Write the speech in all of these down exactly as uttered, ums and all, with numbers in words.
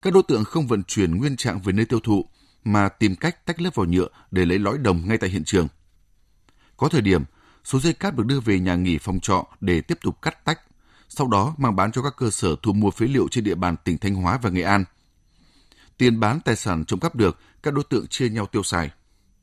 Các đối tượng không vận chuyển nguyên trạng về nơi tiêu thụ mà tìm cách tách lớp vỏ nhựa để lấy lõi đồng ngay tại hiện trường. Có thời điểm, số dây cáp được đưa về nhà nghỉ phòng trọ để tiếp tục cắt tách, sau đó mang bán cho các cơ sở thu mua phế liệu trên địa bàn tỉnh Thanh Hóa và Nghệ An. Tiền bán tài sản trộm cắp được, các đối tượng chia nhau tiêu xài.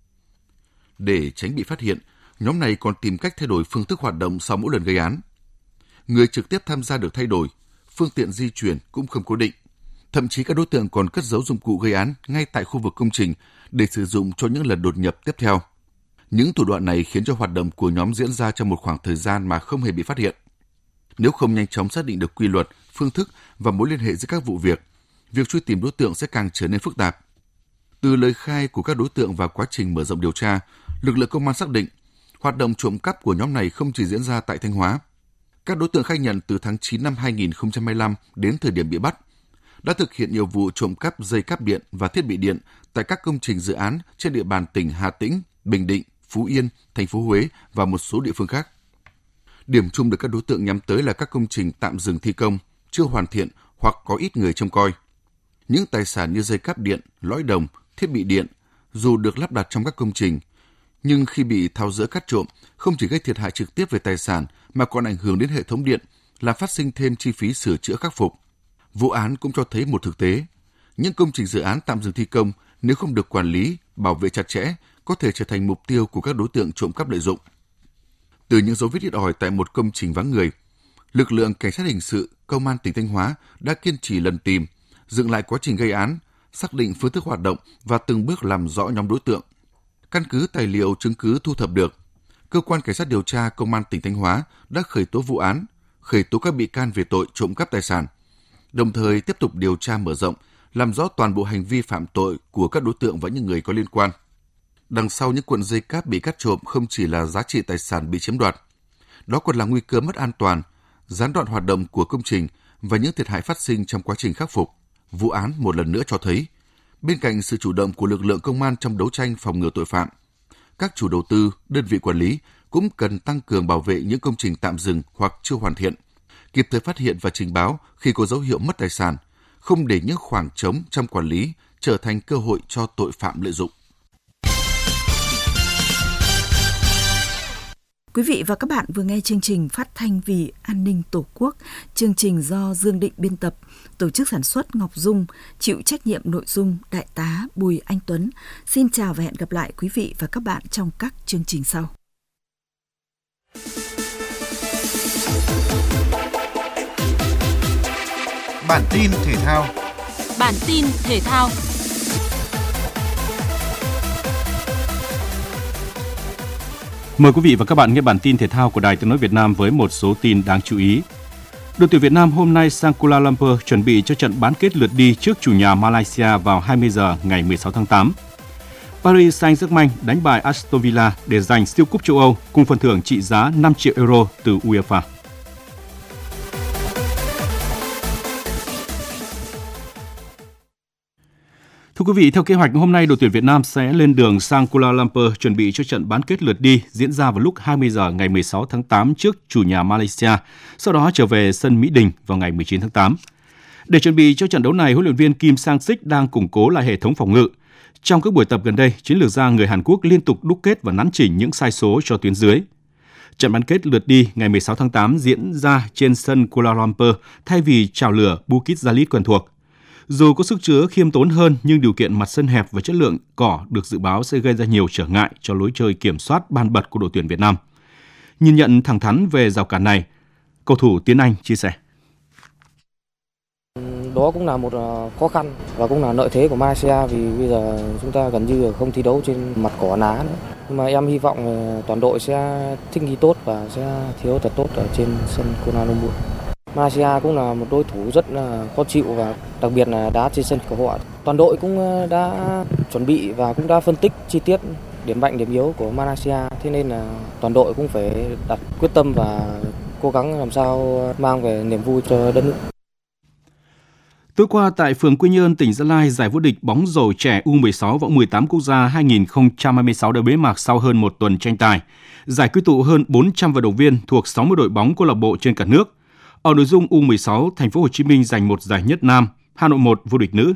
Để tránh bị phát hiện, nhóm này còn tìm cách thay đổi phương thức hoạt động sau mỗi lần gây án. Người trực tiếp tham gia được thay đổi, phương tiện di chuyển cũng không cố định. Thậm chí các đối tượng còn cất giấu dụng cụ gây án ngay tại khu vực công trình để sử dụng cho những lần đột nhập tiếp theo. Những thủ đoạn này khiến cho hoạt động của nhóm diễn ra trong một khoảng thời gian mà không hề bị phát hiện. Nếu không nhanh chóng xác định được quy luật, phương thức và mối liên hệ giữa các vụ việc, việc truy tìm đối tượng sẽ càng trở nên phức tạp. Từ lời khai của các đối tượng và quá trình mở rộng điều tra, lực lượng công an xác định hoạt động trộm cắp của nhóm này không chỉ diễn ra tại Thanh Hóa. Các đối tượng khai nhận từ tháng chín năm hai nghìn không trăm hai mươi lăm đến thời điểm bị bắt, đã thực hiện nhiều vụ trộm cắp dây cáp điện và thiết bị điện tại các công trình dự án trên địa bàn tỉnh Hà Tĩnh, Bình Định, Phú Yên, thành phố Huế và một số địa phương khác. Điểm chung được các đối tượng nhắm tới là các công trình tạm dừng thi công, chưa hoàn thiện hoặc có ít người trông coi. Những tài sản như dây cáp điện, lõi đồng, thiết bị điện, dù được lắp đặt trong các công trình, nhưng khi bị tháo dỡ cắt trộm, không chỉ gây thiệt hại trực tiếp về tài sản mà còn ảnh hưởng đến hệ thống điện, làm phát sinh thêm chi phí sửa chữa khắc phục. Vụ án cũng cho thấy một thực tế, những công trình dự án tạm dừng thi công nếu không được quản lý, bảo vệ chặt chẽ, có thể trở thành mục tiêu của các đối tượng trộm cắp lợi dụng. Từ những dấu vết ít ỏi tại một công trình vắng người, lực lượng cảnh sát hình sự, công an tỉnh Thanh Hóa đã kiên trì lần tìm, dựng lại quá trình gây án, xác định phương thức hoạt động và từng bước làm rõ nhóm đối tượng. Căn cứ tài liệu chứng cứ thu thập được, cơ quan cảnh sát điều tra công an tỉnh Thanh Hóa đã khởi tố vụ án, khởi tố các bị can về tội trộm cắp tài sản, đồng thời tiếp tục điều tra mở rộng, làm rõ toàn bộ hành vi phạm tội của các đối tượng và những người có liên quan. Đằng sau những cuộn dây cáp bị cắt trộm không chỉ là giá trị tài sản bị chiếm đoạt, đó còn là nguy cơ mất an toàn, gián đoạn hoạt động của công trình và những thiệt hại phát sinh trong quá trình khắc phục. Vụ án một lần nữa cho thấy, bên cạnh sự chủ động của lực lượng công an trong đấu tranh phòng ngừa tội phạm, các chủ đầu tư, đơn vị quản lý cũng cần tăng cường bảo vệ những công trình tạm dừng hoặc chưa hoàn thiện, kịp thời phát hiện và trình báo khi có dấu hiệu mất tài sản, không để những khoảng trống trong quản lý trở thành cơ hội cho tội phạm lợi dụng. Quý vị và các bạn vừa nghe chương trình Phát thanh vì an ninh Tổ quốc, chương trình do Dương Định biên tập, tổ chức sản xuất Ngọc Dung, chịu trách nhiệm nội dung Đại tá Bùi Anh Tuấn. Xin chào và hẹn gặp lại quý vị và các bạn trong các chương trình sau. Bản tin thể thao. Bản tin thể thao. Mời quý vị và các bạn nghe bản tin thể thao của Đài Tiếng nói Việt Nam với một số tin đáng chú ý. Đội tuyển Việt Nam hôm nay sang Kuala Lumpur chuẩn bị cho trận bán kết lượt đi trước chủ nhà Malaysia vào hai mươi giờ ngày mười sáu tháng tám. Paris Saint-Germain đánh bại Aston Villa để giành siêu cúp châu Âu cùng phần thưởng trị giá năm triệu euro từ UEFA. Thưa quý vị, theo kế hoạch hôm nay đội tuyển Việt Nam sẽ lên đường sang Kuala Lumpur chuẩn bị cho trận bán kết lượt đi diễn ra vào lúc hai mươi giờ ngày mười sáu tháng tám trước chủ nhà Malaysia, sau đó trở về sân Mỹ Đình vào ngày mười chín tháng tám. Để chuẩn bị cho trận đấu này, huấn luyện viên Kim Sang-sik đang củng cố lại hệ thống phòng ngự. Trong các buổi tập gần đây, chiến lược gia người Hàn Quốc liên tục đúc kết và nắn chỉnh những sai số cho tuyến dưới. Trận bán kết lượt đi ngày mười sáu tháng tám diễn ra trên sân Kuala Lumpur thay vì chào lửa Bukit Jalil quen thuộc. Dù có sức chứa khiêm tốn hơn nhưng điều kiện mặt sân hẹp và chất lượng cỏ được dự báo sẽ gây ra nhiều trở ngại cho lối chơi kiểm soát ban bật của đội tuyển Việt Nam. Nhìn nhận thẳng thắn về rào cản này, cầu thủ Tiến Anh chia sẻ. Đó cũng là một khó khăn và cũng là lợi thế của Malaysia vì bây giờ chúng ta gần như không thi đấu trên mặt cỏ ná nữa. Nhưng mà em hy vọng toàn đội sẽ thích nghi tốt và sẽ thi đấu thật tốt ở trên sân Kuala Lumpur. Malaysia cũng là một đối thủ rất là khó chịu và đặc biệt là đá trên sân của họ. Toàn đội cũng đã chuẩn bị và cũng đã phân tích chi tiết điểm mạnh điểm yếu của Malaysia, thế nên là toàn đội cũng phải đặt quyết tâm và cố gắng làm sao mang về niềm vui cho đất nước. Tối qua tại phường Quy Nhơn, tỉnh Gia Lai, giải vô địch bóng rổ trẻ u mười sáu vòng mười tám quốc gia hai không hai sáu đã bế mạc sau hơn một tuần tranh tài. Giải quy tụ hơn bốn trăm vận động viên thuộc sáu mươi đội bóng câu lạc bộ trên cả nước. Ở nội dung u mười sáu, Thành phố Hồ Chí Minh giành một giải nhất nam, Hà Nội một vô địch nữ.